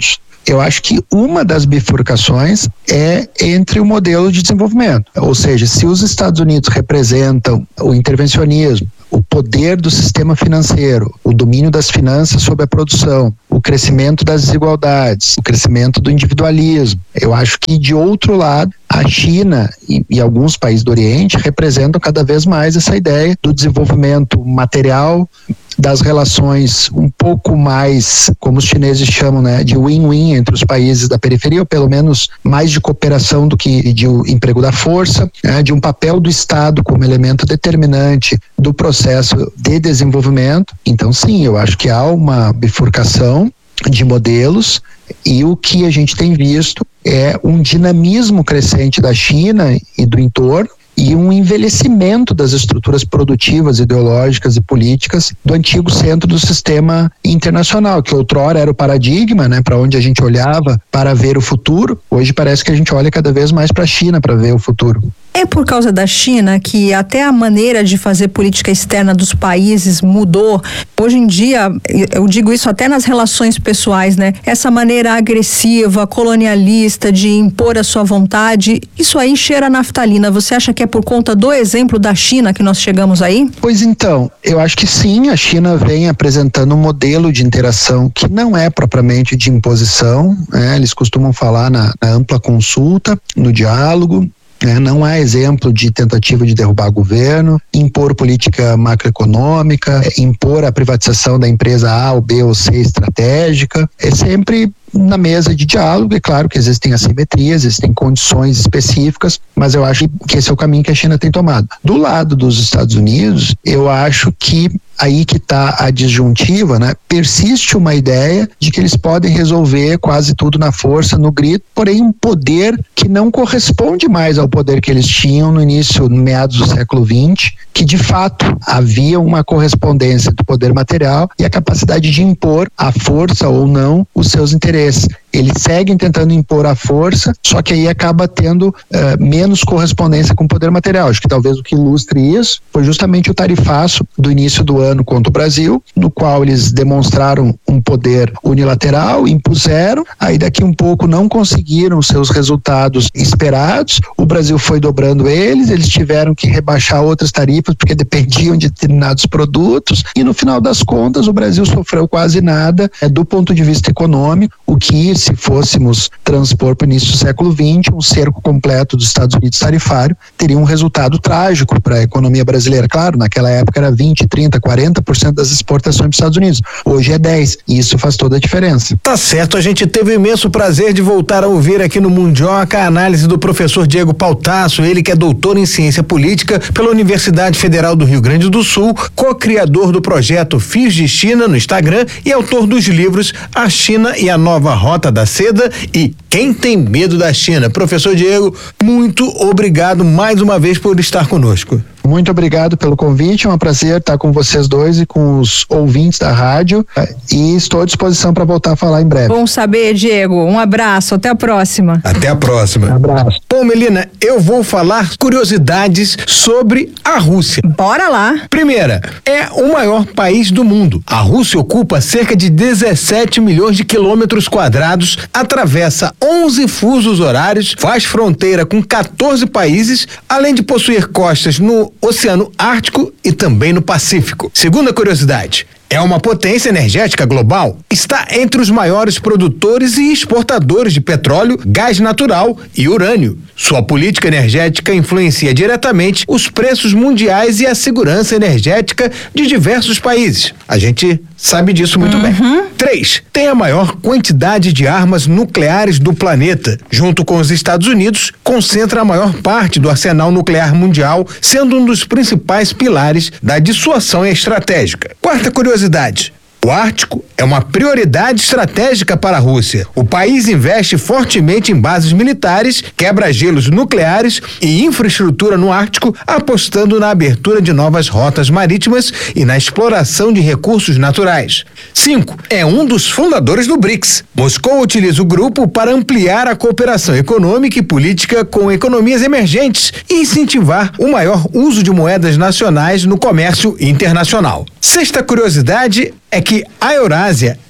Eu acho que uma das bifurcações é entre o modelo de desenvolvimento, ou seja, se os Estados Unidos representam o intervencionismo, o poder do sistema financeiro, o domínio das finanças sobre a produção, o crescimento das desigualdades, o crescimento do individualismo. Eu acho que, de outro lado, a China e alguns países do Oriente representam cada vez mais essa ideia do desenvolvimento material, das relações um pouco mais, como os chineses chamam, né, de win-win entre os países da periferia, ou pelo menos mais de cooperação do que de emprego da força, né, de um papel do Estado como elemento determinante do processo de desenvolvimento. Então, sim, eu acho que há uma bifurcação de modelos, e o que a gente tem visto é um dinamismo crescente da China e do entorno, e um envelhecimento das estruturas produtivas, ideológicas e políticas do antigo centro do sistema internacional, que outrora era o paradigma, né, para onde a gente olhava para ver o futuro. Hoje parece que a gente olha cada vez mais para a China para ver o futuro. É por causa da China que até a maneira de fazer política externa dos países mudou. Hoje em dia, eu digo isso até nas relações pessoais, né? Essa maneira agressiva, colonialista de impor a sua vontade, isso aí cheira a naftalina. Você acha que é por conta do exemplo da China que nós chegamos aí? Pois então, eu acho que sim, a China vem apresentando um modelo de interação que não é propriamente de imposição, né? Eles costumam falar na ampla consulta, no diálogo. Não há exemplo de tentativa de derrubar governo, impor política macroeconômica, impor a privatização da empresa A ou B ou C estratégica. É sempre na mesa de diálogo. É claro que existem assimetrias, existem condições específicas, mas eu acho que esse é o caminho que a China tem tomado. Do lado dos Estados Unidos, eu acho que aí que está a disjuntiva, né? Persiste uma ideia de que eles podem resolver quase tudo na força, no grito, porém um poder que não corresponde mais ao poder que eles tinham no início, no meados do século XX, que de fato havia uma correspondência do poder material e a capacidade de impor à força ou não os seus interesses. Eles seguem tentando impor a força, só que aí acaba tendo menos correspondência com o poder material. Acho que talvez o que ilustre isso foi justamente o tarifaço do início do ano contra o Brasil, no qual eles demonstraram um poder unilateral, impuseram, aí daqui um pouco não conseguiram os seus resultados esperados, o Brasil foi dobrando eles tiveram que rebaixar outras tarifas porque dependiam de determinados produtos, e no final das contas o Brasil sofreu quase nada do ponto de vista econômico, o que, se fôssemos transpor para o início do século XX, um cerco completo dos Estados Unidos tarifário, teria um resultado trágico para a economia brasileira. Claro, naquela época era 20, 30, 40% das exportações para os Estados Unidos. Hoje é 10%, e isso faz toda a diferença. Tá certo, a gente teve o imenso prazer de voltar a ouvir aqui no Mundioca a análise do professor Diego Pautasso, ele que é doutor em ciência política pela Universidade Federal do Rio Grande do Sul, co-criador do projeto Fios de China no Instagram e autor dos livros A China e a Nova Rota da Seda e Quem Tem Medo da China. Professor Diego, muito obrigado mais uma vez por estar conosco. Muito obrigado pelo convite, é um prazer estar com vocês dois e com os ouvintes da rádio, e estou à disposição para voltar a falar em breve. Bom saber, Diego. Um abraço, até a próxima. Até a próxima. Um abraço. Bom, Melina, eu vou falar curiosidades sobre a Rússia. Bora lá. Primeira, é o maior país do mundo. A Rússia ocupa cerca de 17 milhões de quilômetros quadrados, atravessa 11 fusos horários, faz fronteira com 14 países, além de possuir costas no Oceano Ártico e também no Pacífico. Segunda curiosidade, é uma potência energética global. Está entre os maiores produtores e exportadores de petróleo, gás natural e urânio. Sua política energética influencia diretamente os preços mundiais e a segurança energética de diversos países. A gente sabe disso muito bem. 3. Tem a maior quantidade de armas nucleares do planeta. Junto com os Estados Unidos, concentra a maior parte do arsenal nuclear mundial, sendo um dos principais pilares da dissuasão estratégica. Quarta curiosidade. O Ártico é uma prioridade estratégica para a Rússia. O país investe fortemente em bases militares, quebra-gelos nucleares e infraestrutura no Ártico, apostando na abertura de novas rotas marítimas e na exploração de recursos naturais. 5. É um dos fundadores do BRICS. Moscou utiliza o grupo para ampliar a cooperação econômica e política com economias emergentes e incentivar o maior uso de moedas nacionais no comércio internacional. Sexta curiosidade é que a Eurásia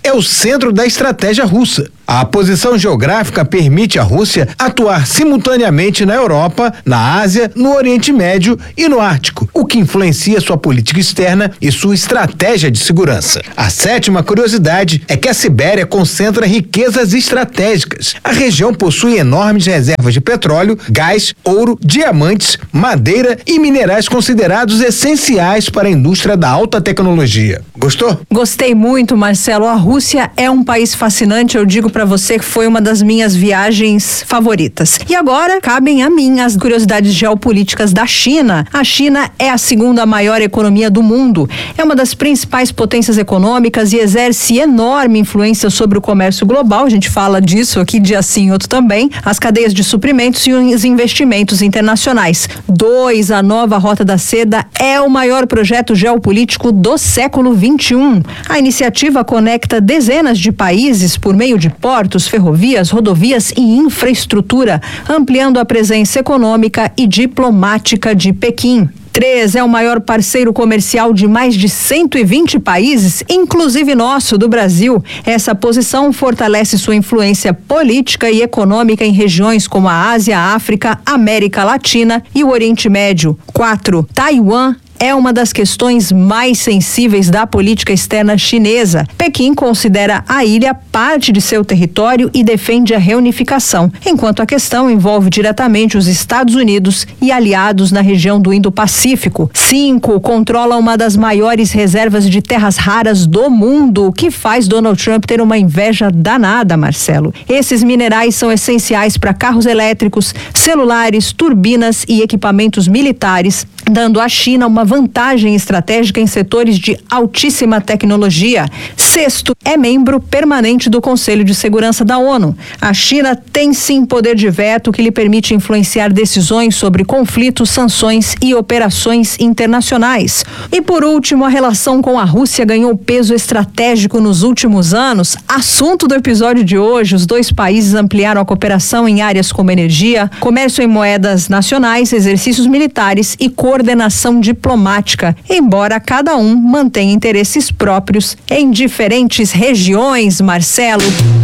é o centro da estratégia russa. A posição geográfica permite à Rússia atuar simultaneamente na Europa, na Ásia, no Oriente Médio e no Ártico, o que influencia sua política externa e sua estratégia de segurança. A sétima curiosidade é que a Sibéria concentra riquezas estratégicas. A região possui enormes reservas de petróleo, gás, ouro, diamantes, madeira e minerais considerados essenciais para a indústria da alta tecnologia. Gostou? Gostei muito, Marcelo. A Rússia é um país fascinante, eu digo para você que foi uma das minhas viagens favoritas. E agora cabem a mim as curiosidades geopolíticas da China. A China é a segunda maior economia do mundo, é uma das principais potências econômicas e exerce enorme influência sobre o comércio global. A gente fala disso aqui dia sim, outro também, as cadeias de suprimentos e os investimentos internacionais. 2, a nova Rota da Seda é o maior projeto geopolítico do século XXI. A iniciativa conecta dezenas de países por meio de portos, ferrovias, rodovias e infraestrutura, ampliando a presença econômica e diplomática de Pequim. 3, é o maior parceiro comercial de mais de 120 países, inclusive nosso, do Brasil. Essa posição fortalece sua influência política e econômica em regiões como a Ásia, a África, América Latina e o Oriente Médio. 4, Taiwan é uma das questões mais sensíveis da política externa chinesa. Pequim considera a ilha parte de seu território e defende a reunificação, enquanto a questão envolve diretamente os Estados Unidos e aliados na região do Indo-Pacífico. 5, controla uma das maiores reservas de terras raras do mundo, o que faz Donald Trump ter uma inveja danada, Marcelo. Esses minerais são essenciais para carros elétricos, celulares, turbinas e equipamentos militares, dando à China uma vantagem estratégica em setores de altíssima tecnologia. 6, é membro permanente do Conselho de Segurança da ONU. A China tem sim poder de veto que lhe permite influenciar decisões sobre conflitos, sanções e operações internacionais. E por último, a relação com a Rússia ganhou peso estratégico nos últimos anos. Assunto do episódio de hoje, os dois países ampliaram a cooperação em áreas como energia, comércio em moedas nacionais, exercícios militares e coordenação diplomática, embora cada um mantenha interesses próprios em diferentes regiões, Marcelo.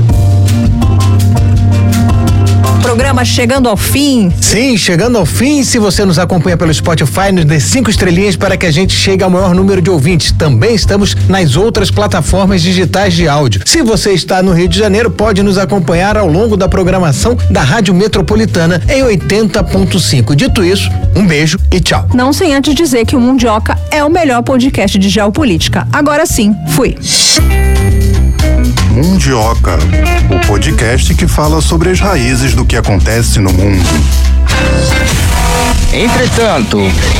Programa chegando ao fim. Sim, chegando ao fim. Se você nos acompanha pelo Spotify, nos dê 5 estrelinhas para que a gente chegue ao maior número de ouvintes. Também estamos nas outras plataformas digitais de áudio. Se você está no Rio de Janeiro, pode nos acompanhar ao longo da programação da Rádio Metropolitana em 80.5. Dito isso, um beijo e tchau. Não sem antes dizer que o Mundioca é o melhor podcast de geopolítica. Agora sim, fui. Mundioca, o podcast que fala sobre as raízes do que acontece no mundo. Entretanto,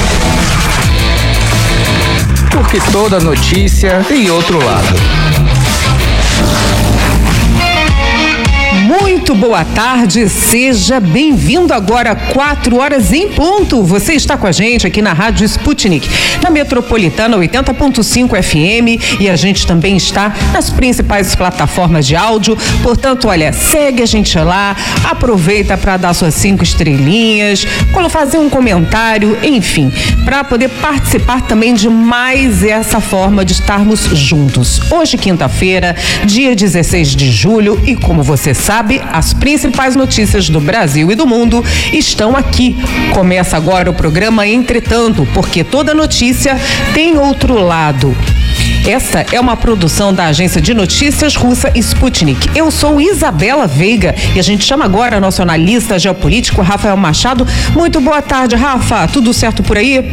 porque toda notícia tem outro lado. Muito boa tarde, seja bem-vindo agora, 4h em ponto. Você está com a gente aqui na Rádio Sputnik, na Metropolitana 80.5 FM, e a gente também está nas principais plataformas de áudio. Portanto, olha, segue a gente lá, aproveita para dar suas 5 estrelinhas, fazer um comentário, enfim, para poder participar também de mais essa forma de estarmos juntos. Hoje, quinta-feira, dia 16 de julho, e como você sabe, as principais notícias do Brasil e do mundo estão aqui. Começa agora o programa Entretanto, porque toda notícia tem outro lado. Esta é uma produção da agência de notícias russa Sputnik. Eu sou Isabela Veiga e a gente chama agora nosso analista geopolítico Rafael Machado. Muito boa tarde, Rafa. Tudo certo por aí?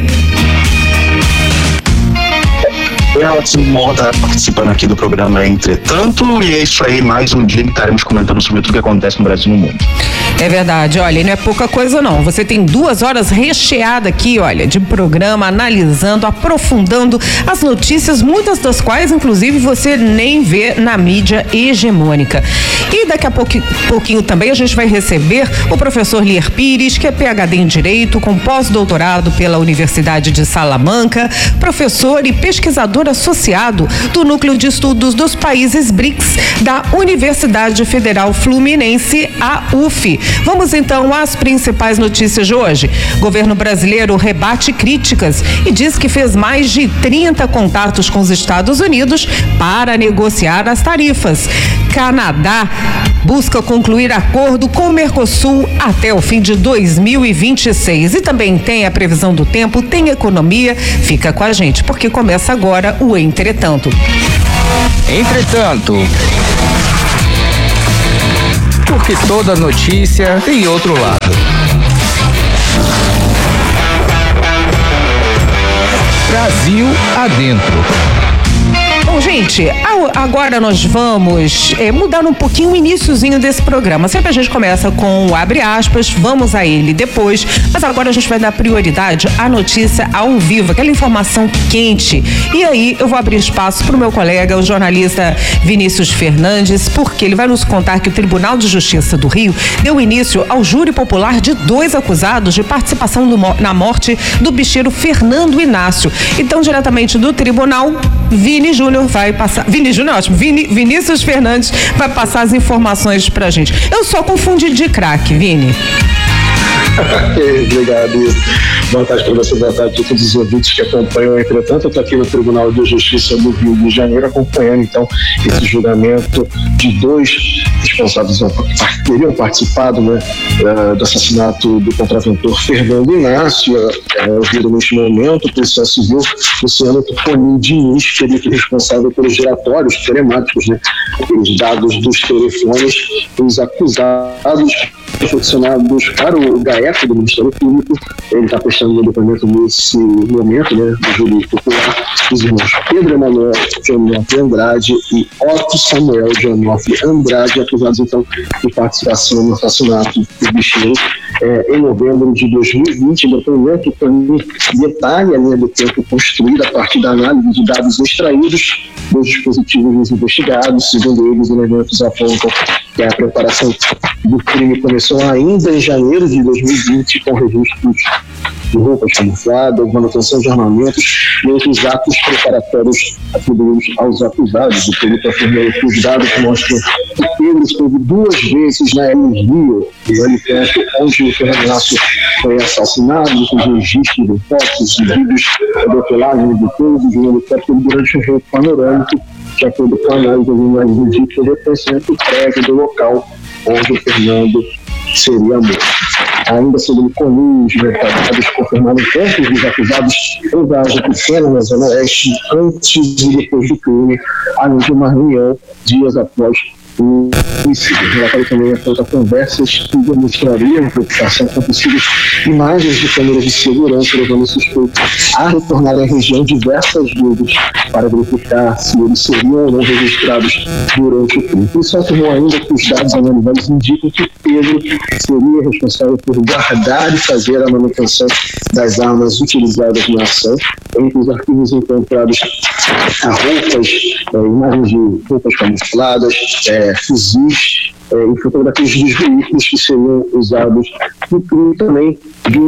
É ótimo estar participando aqui do programa Entretanto, e é isso aí, mais um dia que estaremos comentando sobre tudo que acontece no Brasil e no mundo. É verdade, olha, não é pouca coisa não. Você tem 2 horas recheadas aqui, olha, de programa, analisando, aprofundando as notícias, muitas das quais, inclusive, você nem vê na mídia hegemônica. E daqui a pouquinho também a gente vai receber o professor Lier Pires, que é PhD em Direito, com pós-doutorado pela Universidade de Salamanca, professor e pesquisador pesquisador associado do Núcleo de Estudos dos Países BRICS da Universidade Federal Fluminense, a UF. Vamos então às principais notícias de hoje. O governo brasileiro rebate críticas e diz que fez mais de 30 contatos com os Estados Unidos para negociar as tarifas. Canadá busca concluir acordo com o Mercosul até o fim de 2026. E também tem a previsão do tempo, tem economia. Fica com a gente, porque começa agora o Entretanto. Entretanto, porque toda notícia tem outro lado. Brasil adentro. Bom, gente, agora nós vamos mudar um pouquinho o iniciozinho desse programa. Sempre a gente começa com o abre aspas, vamos a ele depois, mas agora a gente vai dar prioridade à notícia ao vivo, aquela informação quente. E aí eu vou abrir espaço para o meu colega, o jornalista Vinícius Fernandes, porque ele vai nos contar que o Tribunal de Justiça do Rio deu início ao júri popular de 2 acusados de participação na morte do bicheiro Fernando Inácio. Então, diretamente do tribunal, Vini Júnior vai passar. Vini Júnior, ótimo. Vinícius Fernandes vai passar as informações pra gente. Eu só confundi de craque, Vini. Obrigado. Boa tarde para você, boa tarde a todos os ouvintes que acompanham. Entretanto, eu estou aqui no Tribunal de Justiça do Rio de Janeiro acompanhando então esse julgamento de 2 responsáveis que teriam participado, né, do assassinato do contraventor Fernando Inácio. Ouvido neste momento o policial civil Luciano Tufoni Diniz, que ele é responsável pelos relatórios telemáticos, né, pelos dados dos telefones dos acusados funcionados para o GAEF do Ministério Público. Ele está prestando o depoimento nesse momento, né, do júri popular, os irmãos Pedro Emanuel Jonoff Andrade e Otto Samuel Jonoff Andrade, acusados então de participação no assassinato do bicheiro em novembro de 2020. O depoimento também detalha a linha do tempo construída a partir da análise de dados extraídos dos dispositivos dos investigados. Segundo eles, elementos apontam que a preparação do crime começou ainda em janeiro de 2020, com registros de roupas camufladas, manutenção de armamentos e outros atos preparatórios atribuídos aos acusados. O perito afirmou que os dados mostram que Pedro esteve 2 vezes na energia, no helicóptero onde o Fernando Inácio foi assassinado, com registro de fotos e vídeos da decolagem de todo de um helicóptero durante um voo panorâmico. De acordo com a análise do jornalismo, dito reconhecimento prévio do local onde o Fernando seria morto. Ainda segundo Comuns, os mercados confirmaram tanto os acusados em Vargem Pequena, na Zona Oeste, antes e depois do crime, além de uma reunião dias após o homicídio. O relatório também aponta conversas que demonstrariam preocupação com possíveis imagens de câmeras de segurança, levando o suspeito a retornar à região diversas vezes para verificar se eles seriam ou não registrados durante o crime. Isso afirmou ainda que os dados analisados indicam que Pedro seria responsável por guardar e fazer a manutenção das armas utilizadas na ação. Entre os arquivos encontrados há roupas, imagens de roupas camufladas, fuzis e fotografias dos veículos que seriam usados no crime também.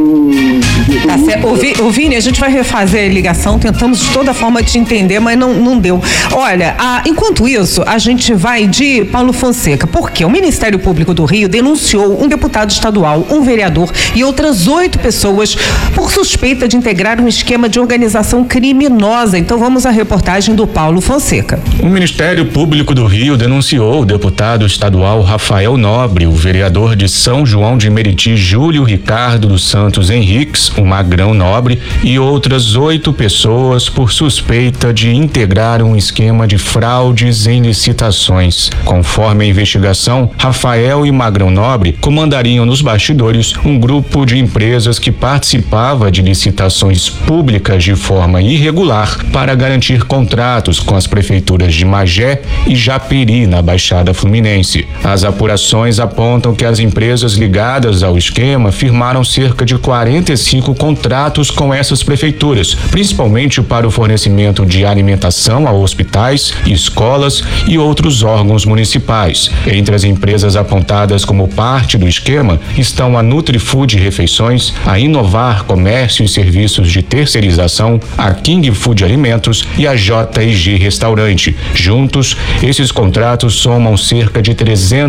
Tá certo. Ô Vini, a gente vai refazer a ligação, tentamos de toda forma te entender, mas não deu. Olha, enquanto isso, a gente vai de Paulo Fonseca, porque o Ministério Público do Rio denunciou um deputado estadual, um vereador e outras 8 pessoas por suspeita de integrar um esquema de organização criminosa. Então vamos à reportagem do Paulo Fonseca. O Ministério Público do Rio denunciou o deputado estadual Rafael Nobre, o vereador de São João de Meriti, Júlio Ricardo dos Santos Henriques, o Magrão Nobre, e outras 8 pessoas por suspeita de integrar um esquema de fraudes em licitações. Conforme a investigação, Rafael e Magrão Nobre comandariam nos bastidores um grupo de empresas que participava de licitações públicas de forma irregular para garantir contratos com as prefeituras de Magé e Japeri, na Baixada Fluminense. As As apurações apontam que as empresas ligadas ao esquema firmaram cerca de 45 contratos com essas prefeituras, principalmente para o fornecimento de alimentação a hospitais, escolas e outros órgãos municipais. Entre as empresas apontadas como parte do esquema estão a Nutrifood Refeições, a Inovar Comércio e Serviços de Terceirização, a King Food Alimentos e a J&G Restaurante. Juntos, esses contratos somam cerca de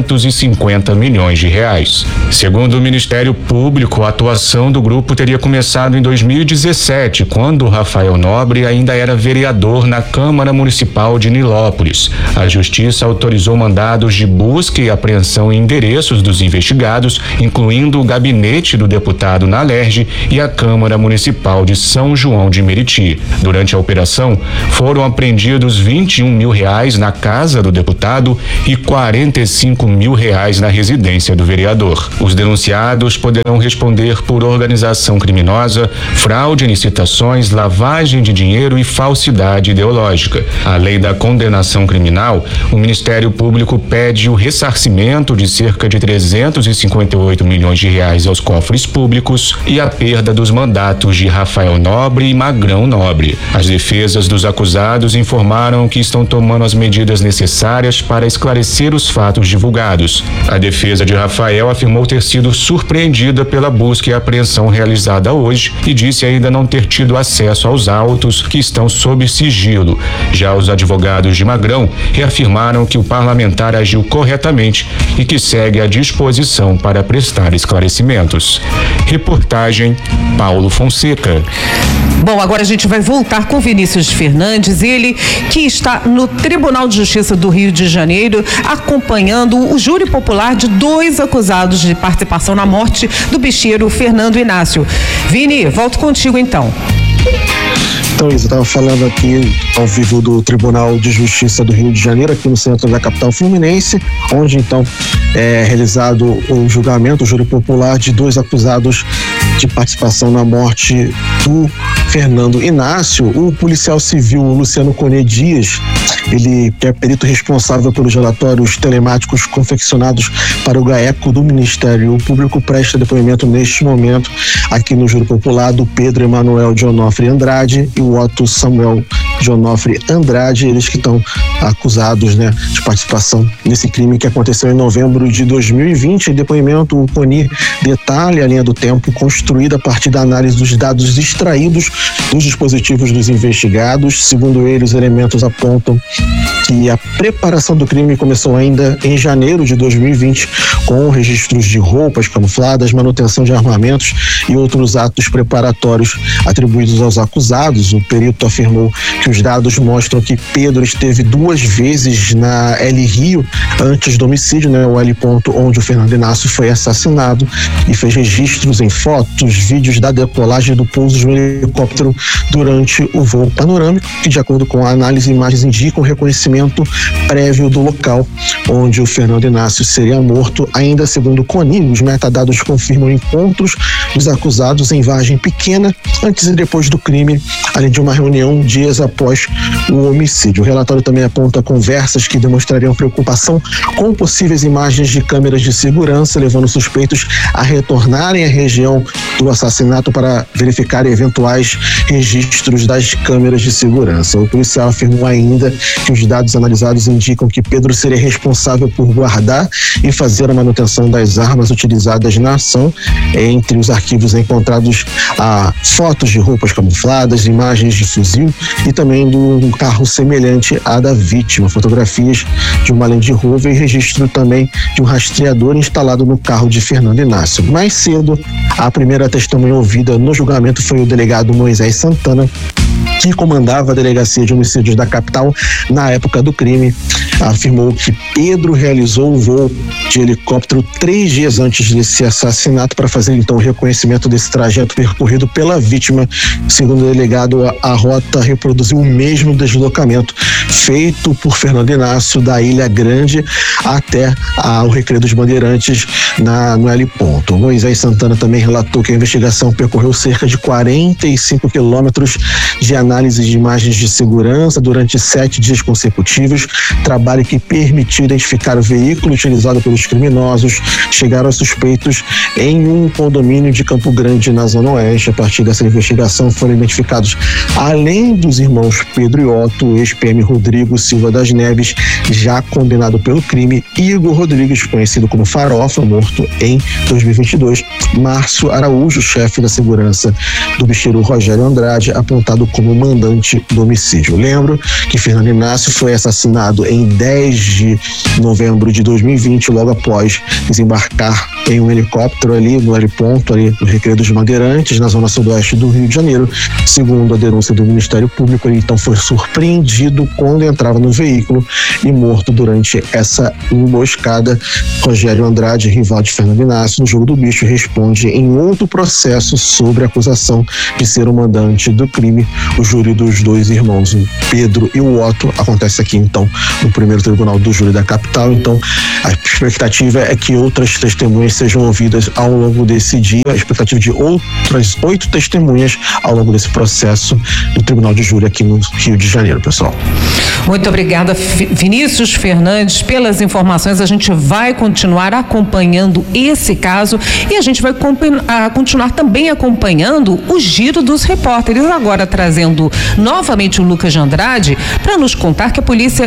350 milhões de reais. Segundo o Ministério Público, a atuação do grupo teria começado em 2017, quando Rafael Nobre ainda era vereador na Câmara Municipal de Nilópolis. A Justiça autorizou mandados de busca e apreensão em endereços dos investigados, incluindo o gabinete do deputado na Alerj e a Câmara Municipal de São João de Meriti. Durante a operação, foram apreendidos R$21 mil na casa do deputado e R$45 mil na residência do vereador. Os denunciados poderão responder por organização criminosa, fraude em licitações, lavagem de dinheiro e falsidade ideológica. Além da condenação criminal, o Ministério Público pede o ressarcimento de cerca de 358 milhões de reais aos cofres públicos e a perda dos mandatos de Rafael Nobre e Magrão Nobre. As defesas dos acusados informaram que estão tomando as medidas necessárias para esclarecer os fatos divulgados. A defesa de Rafael afirmou ter sido surpreendida pela busca e apreensão realizada hoje e disse ainda não ter tido acesso aos autos que estão sob sigilo. Já os advogados de Magrão reafirmaram que o parlamentar agiu corretamente e que segue à disposição para prestar esclarecimentos. Reportagem Paulo Fonseca. Bom, agora a gente vai voltar com Vinícius Fernandes, ele que está no Tribunal de Justiça do Rio de Janeiro, acompanhando o júri popular de 2 acusados de participação na morte do bicheiro Fernando Inácio. Vini, volto contigo então. Então, eu estava falando aqui ao vivo do Tribunal de Justiça do Rio de Janeiro, aqui no centro da capital fluminense, onde então é realizado o julgamento, o júri popular de 2 acusados de participação na morte do Fernando Inácio. O policial civil Luciano Cone Dias, ele que é perito responsável pelos relatórios telemáticos confeccionados para o GAECO do Ministério Público, presta depoimento neste momento aqui no júri popular do Pedro Emanuel de Onofre Andrade e o Otto Samuel de Onofre Andrade, eles que estão acusados, né, de participação nesse crime que aconteceu em novembro de 2020. Em depoimento, o CONI detalha a linha do tempo construída a partir da análise dos dados extraídos dos dispositivos dos investigados. Segundo ele, os elementos apontam que a preparação do crime começou ainda em janeiro de 2020, com registros de roupas camufladas, manutenção de armamentos e outros atos preparatórios atribuídos aos acusados. O perito afirmou que os dados mostram que Pedro esteve 2 vezes na L Rio antes do homicídio, né, o L ponto onde o Fernando Inácio foi assassinado, e fez registros em fotos, vídeos da decolagem do pouso de um helicóptero durante o voo panorâmico, que de acordo com a análise de imagens indicam o reconhecimento prévio do local onde o Fernando Inácio seria morto. Ainda segundo o CONI, os metadados confirmam encontros dos acusados em Vargem Pequena antes e depois do crime, além de uma reunião dias após o homicídio. O relatório também aponta conversas que demonstrariam preocupação com possíveis imagens de câmeras de segurança, levando suspeitos a retornarem à região do assassinato para verificar eventuais registros das câmeras de segurança. O policial afirmou ainda que os dados analisados indicam que Pedro seria responsável por guardar e fazer a manutenção das armas utilizadas na ação. Entre os arquivos encontrados há fotos de roupas camufladas, imagens de fuzil e também de um carro semelhante à da vítima, fotografias de uma Land Rover e registro também de um rastreador instalado no carro de Fernando Inácio. Mais cedo, a primeira testemunha ouvida no julgamento foi o delegado Moisés Santana, que comandava a delegacia de homicídios da capital na época do crime. Afirmou que Pedro realizou o voo de helicóptero 3 dias antes desse assassinato para fazer então o reconhecimento desse trajeto percorrido pela vítima. Segundo o delegado, a rota reproduziu o mesmo deslocamento feito por Fernando Inácio da Ilha Grande até o Recreio dos Bandeirantes no L ponto. Moisés Santana também relatou que a investigação percorreu cerca de 45 quilômetros de análise análise de imagens de segurança durante 7 dias consecutivos, trabalho que permitiu identificar o veículo utilizado pelos criminosos. Chegaram a suspeitos em um condomínio de Campo Grande, na Zona Oeste. A partir dessa investigação foram identificados, além dos irmãos Pedro e Otto, o ex-PM Rodrigo Silva das Neves, já condenado pelo crime, Igor Rodrigues, conhecido como Farofa, morto em 2022, Márcio Araújo, chefe da segurança do bicheiro Rogério Andrade, apontado como mandante do homicídio. Lembro que Fernando Inácio foi assassinado em 10 de novembro de 2020, logo após desembarcar em um helicóptero ali no heliponto, ali no Recreio dos Bandeirantes, na zona sudoeste do Rio de Janeiro. Segundo a denúncia do Ministério Público, ele então foi surpreendido quando entrava no veículo e morto durante essa emboscada. Rogério Andrade, rival de Fernando Inácio no jogo do bicho, responde em outro processo sobre a acusação de ser o mandante do crime. O júri dos dois irmãos, o Pedro e o Otto, acontece aqui então no primeiro tribunal do júri da capital. Então a expectativa é que outras testemunhas sejam ouvidas ao longo desse dia, a expectativa de outras 8 testemunhas ao longo desse processo do tribunal de júri aqui no Rio de Janeiro, pessoal. Muito obrigada, Vinícius Fernandes, pelas informações. A gente vai continuar acompanhando esse caso e a gente vai continuar também acompanhando o giro dos repórteres, agora trazendo novamente o Lucas de Andrade para nos contar que a polícia,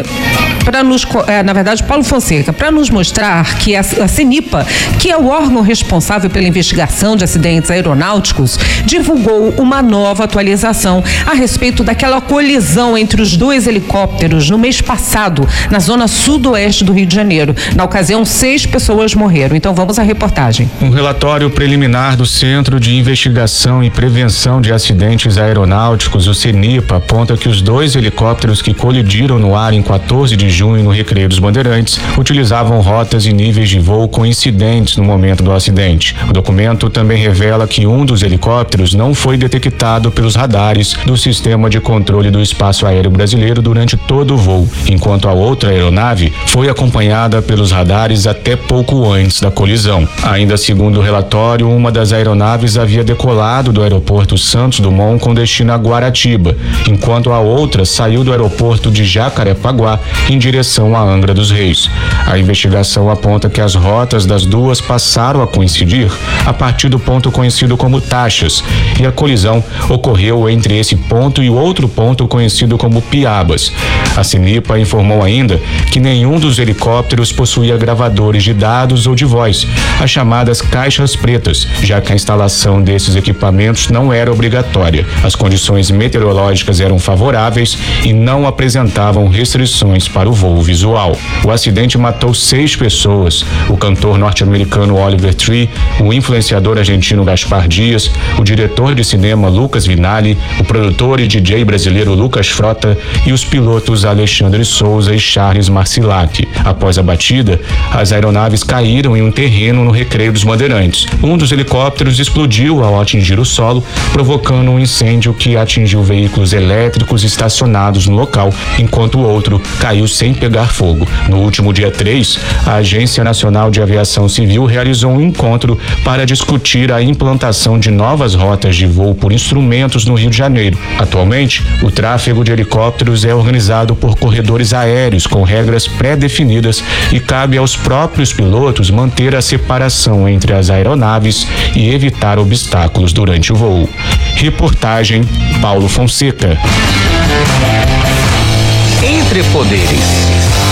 na verdade, Paulo Fonseca, para nos mostrar que a CENIPA, que é o órgão responsável pela investigação de acidentes aeronáuticos, divulgou uma nova atualização a respeito daquela colisão entre os 2 helicópteros no mês passado, na zona sudoeste do Rio de Janeiro. Na ocasião, 6 pessoas morreram. Então vamos à reportagem. Um relatório preliminar do Centro de Investigação e Prevenção de Acidentes Aeronáuticos, o CENIPA, aponta que os 2 helicópteros que colidiram no ar em 14 de junho no Recreio dos Bandeirantes utilizavam rotas e níveis de voo coincidentes no momento do acidente. O documento também revela que um dos helicópteros não foi detectado pelos radares do Sistema de Controle do Espaço Aéreo Brasileiro durante todo o voo, enquanto a outra aeronave foi acompanhada pelos radares até pouco antes da colisão. Ainda segundo o relatório, uma das aeronaves havia decolado do aeroporto Santos Dumont com destino a Guaratiba, enquanto a outra saiu do aeroporto de Jacarepaguá em direção a Angra dos Reis. A investigação aponta que as rotas das duas passaram a coincidir a partir do ponto conhecido como Taxas, e a colisão ocorreu entre esse ponto e o outro ponto conhecido como Piabas. A CENIPA informou ainda que nenhum dos helicópteros possuía gravadores de dados ou de voz, as chamadas caixas pretas, já que a instalação desses equipamentos não era obrigatória. As condições meteorológicas eram favoráveis e não apresentavam restrições para o voo visual. O acidente matou 6 pessoas: o cantor norte-americano Oliver Tree, o influenciador argentino Gaspar Dias, o diretor de cinema Lucas Vinalli, o produtor e DJ brasileiro Lucas Frota e os pilotos Alexandre Souza e Charles Marcilac. Após a batida, as aeronaves caíram em um terreno no Recreio dos Bandeirantes. Um dos helicópteros explodiu ao atingir o solo, provocando um incêndio que atingiu veículos elétricos estacionados no local, enquanto o outro caiu sem pegar fogo. No último dia 3, a Agência Nacional de Aviação Civil realizou um encontro para discutir a implantação de novas rotas de voo por instrumentos no Rio de Janeiro. Atualmente, o tráfego de helicópteros é organizado por corredores aéreos com regras pré-definidas e cabe aos próprios pilotos manter a separação entre as aeronaves e evitar obstáculos durante o voo. Reportagem Paulo Fonseca. Entre Poderes.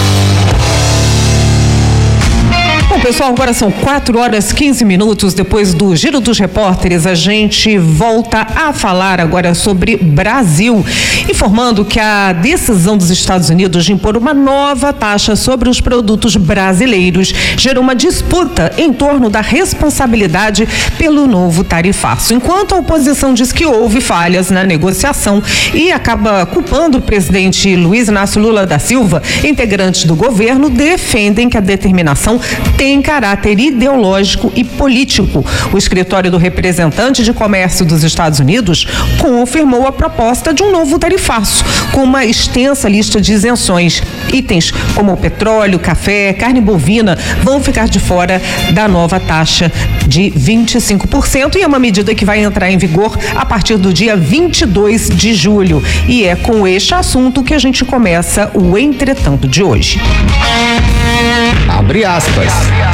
Bom, pessoal, agora são 4h15. Depois do Giro dos Repórteres, a gente volta a falar agora sobre Brasil, informando que a decisão dos Estados Unidos de impor uma nova taxa sobre os produtos brasileiros gerou uma disputa em torno da responsabilidade pelo novo tarifaço. Enquanto a oposição diz que houve falhas na negociação e acaba culpando o presidente Luiz Inácio Lula da Silva, integrantes do governo defendem que a determinação tem tem caráter ideológico e político. O escritório do representante de comércio dos Estados Unidos confirmou a proposta de um novo tarifaço, com uma extensa lista de isenções. Itens como petróleo, café, carne bovina vão ficar de fora da nova taxa de 25%, e é uma medida que vai entrar em vigor a partir do dia 22 de julho. E é com este assunto que a gente começa o Entretanto de hoje. Abre aspas.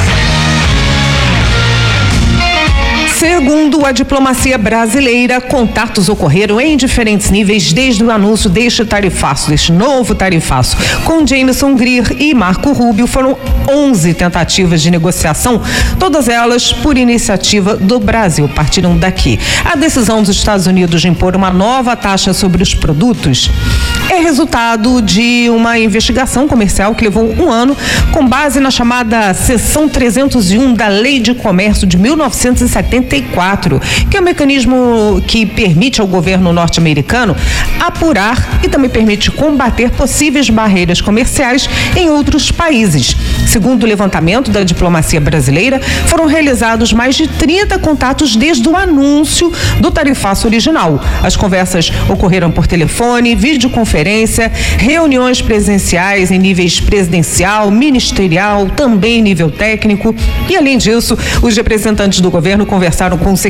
Segundo a diplomacia brasileira, contatos ocorreram em diferentes níveis desde o anúncio deste novo tarifaço. Com Jameson Greer e Marco Rubio, foram 11 tentativas de negociação, todas elas por iniciativa do Brasil, partiram daqui. A decisão dos Estados Unidos de impor uma nova taxa sobre os produtos é resultado de uma investigação comercial que levou um ano, com base na chamada Seção 301 da Lei de Comércio de 1974, que é um mecanismo que permite ao governo norte-americano apurar e também permite combater possíveis barreiras comerciais em outros países. Segundo o levantamento da diplomacia brasileira, foram realizados mais de 30 contatos desde o anúncio do tarifaço original. As conversas ocorreram por telefone, videoconferência, reuniões presenciais em níveis presidencial, ministerial, também nível técnico. E, além disso, os representantes do governo conversaram com o